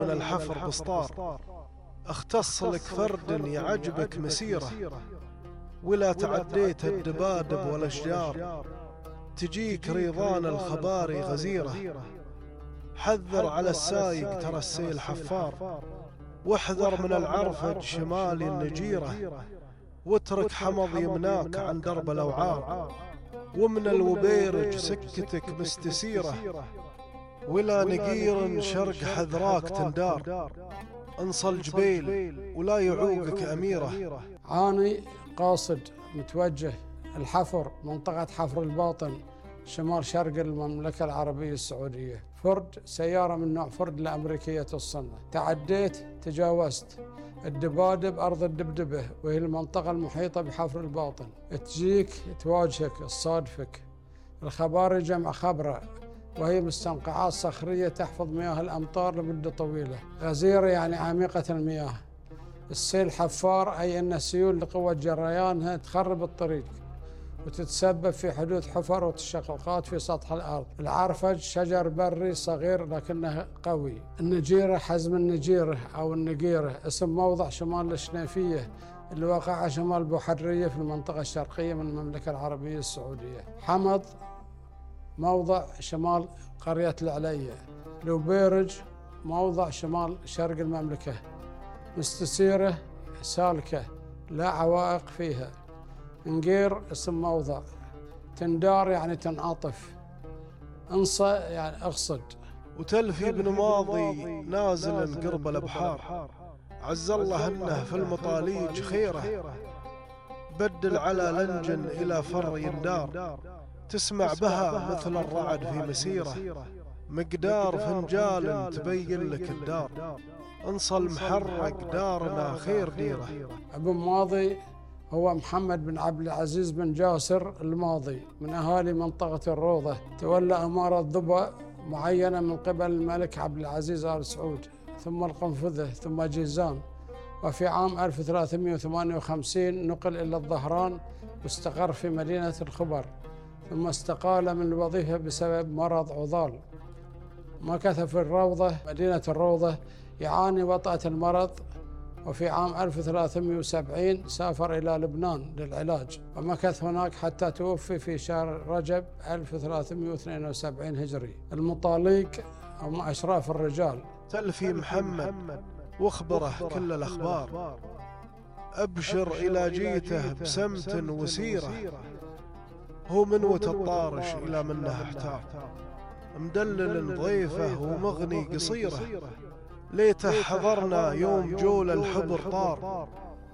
من الحفر بسطار، اختص لك فرد يعجبك مسيره، ولا تعديت الدبادب والاشجار، تجيك ريضان الخباري غزيره. حذر على السايق ترى السيل حفار، واحذر من العرفج شمالي النجيره، واترك حمض يمناك عن درب الاوعار، ومن الوبيرج سكتك مستسيره، ولا نقير شرق حذراك تندار، انصى الجبيل ولا يعوقك أميرة. عاني قاصد متوجه الحفر، منطقة حفر الباطن شمال شرق المملكة العربية السعودية. فرد سيارة من نوع فرد الأمريكية الصنع، تعديت تجاوزت الدبادب أرض الدبدبة، وهي المنطقة المحيطة بحفر الباطن. تجيك تواجهك تصادفك الخباري جمع خبرة، وهي مستنقعات صخرية تحفظ مياه الأمطار لمدة طويلة. غزيرة يعني عميقة المياه. السيل حفار أي أن السيول لقوة جريانها تخرب الطريق وتتسبب في حدوث حفر وتشققات في سطح الأرض. العرفج شجر بري صغير لكنه قوي. النجيرة حزم النجيرة أو النقيرة، اسم موضع شمال الشنيفية اللي وقع شمال بحرية في المنطقة الشرقية من المملكة العربية السعودية. حمض موضع شمال قرية العلية. لوبيرج موضع شمال شرق المملكة. مستسيرة سالكة لا عوائق فيها. نقير اسم موضع. تندار يعني تنعطف. انصى يعني اقصد. وتلفي بن ماضي نازل قرب الابحار، عز الله انه في المطاليج خيره، بدل على لنجن الى فر يندار، تسمع بها مثل الرعد في مسيره، مقدار فنجال تبين لك الدار، انصى المحرق دارنا خير ديره. ابو ماضي هو محمد بن عبد العزيز بن جاسر الماضي، من أهالي منطقة الروضة. تولى أمارة ضبا معينة من قبل الملك عبد العزيز آل سعود، ثم القنفذة، ثم جيزان. وفي عام 1358 نقل إلى الظهران واستقر في مدينة الخبر، ثم استقال من الوظيفة بسبب مرض عضال. مكث في الروضة مدينة الروضة يعاني وطأة المرض، وفي عام 1370 سافر إلى لبنان للعلاج، ومكث هناك حتى توفي في شهر رجب 1372 هجري. المطاليق هم أشراف الرجال. تلفي محمد واخبره كل الأخبار، أبشر إلى جيته بسمت وسيرة، هو منوة الطارش إلى منه احتار، مدلل ضيفه ومغني قصيرة، ليته حضرنا يوم جول الحبر طار،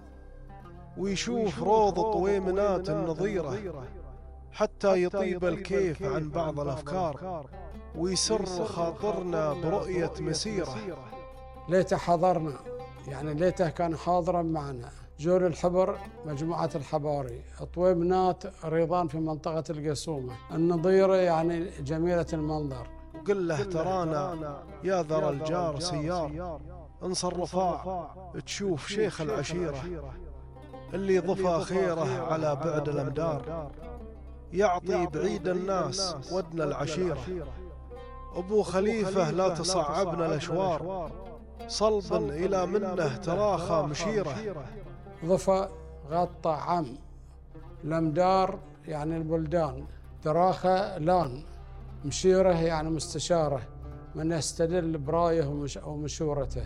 ويشوف روض طويمنات النظيرة، حتى يطيب الكيف عن بعض الأفكار، ويسر خاطرنا برؤية مسيرة. ليته حضرنا يعني ليته كان حاضرا معنا. جول الحبر مجموعة الحباري. طويمنات ريضان في منطقة القسومة. النظيرة يعني جميلة المنظر. وقل له ترانا يا ذر الجار سيار، انصى الرفاع تشوف شيخ العشيرة، اللي ضفى خيره على بعد الأمدار، يعطي بعيد الناس ودنا العشيرة. أبو خليفة لا تصعبنا الأشوار، صلبا إلى منه تراخى مشيرة. ضفى غطى عم. الأمدار يعني البلدان. تراخى لان. مشيرة يعني مستشارة، من يستدل برايه ومشورته.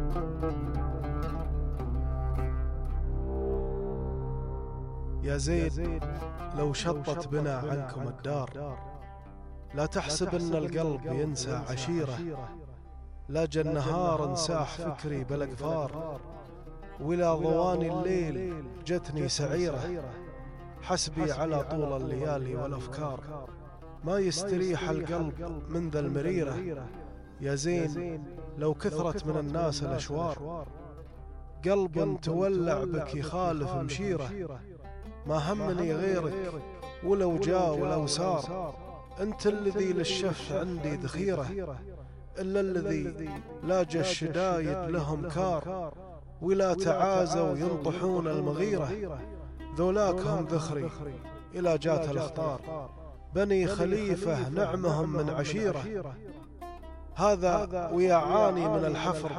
يا زيد لو شطت بنا عنكم الدار، لا تحسب ان القلب ينسى عشيرة، لا جن نهار انساح فكري بالاقفار، ولا ضواني الليل جتني سعيرة، حسبي على طول الليالي والافكار، ما يستريح القلب من ذا المريرة. يا زين لو كثرت من الناس الأشوار، قلب تولع بك يخالف مشيرة، ما همني غيرك ولو جاء ولو سار، أنت الذي للشف عندي ذخيرة، إلا الذي لاجى الشدايد لهم كار، ولا تعازوا ينطحون المغيرة، ذولاك هم ذخري إلى جات الأخطار، بني خليفة نعمهم من عشيرة، هذا ويعاني من الحفر